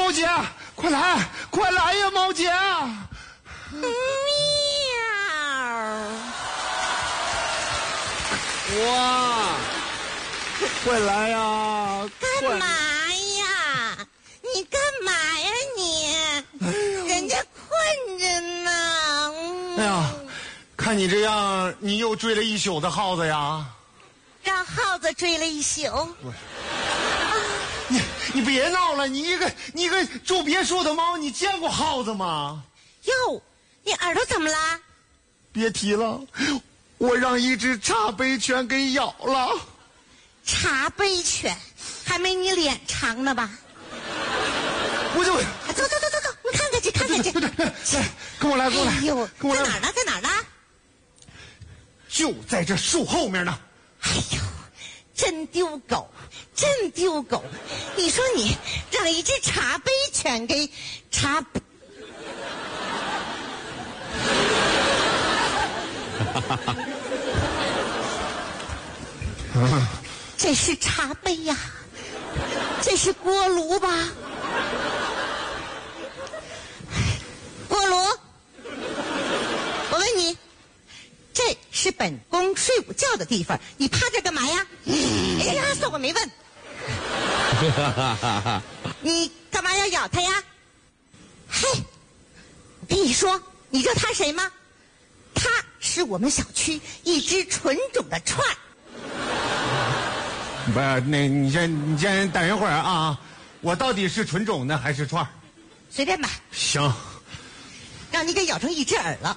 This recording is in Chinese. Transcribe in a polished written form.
毛姐，快来，快来呀，毛姐！ 喵！ 哇，快来呀！ 干嘛呀？你干嘛呀你？ 哎呦， 人家困着呢。 哎呀，看你这样，你又追了一宿的耗子呀？ 让耗子追了一宿。 你别闹了，你一个住别墅的猫，你见过耗子吗？ 哟，你耳朵怎么了？ 别提了，我让一只茶杯犬给咬了。 茶杯犬，还没你脸长呢吧？ 我就走，你看看去，看看去。 来，跟我来，跟我来。 哎呦， 跟我来。 在哪儿呢？在哪儿呢？ 就在这树后面呢。 哎呦，真丢狗，真丢狗！你说你让一只茶杯犬给茶，这是茶杯呀，这是锅炉吧？锅炉，我问你。这是本宫睡午觉的地方，你趴这干嘛呀？哎呀，算我没问。你干嘛要咬它呀？嘿，我跟你说，你知道它谁吗？它是我们小区一只纯种的串儿。 不是，你先等一会儿啊！我到底是纯种的还是串儿？ 随便吧。 行。 让你给咬成一只耳了。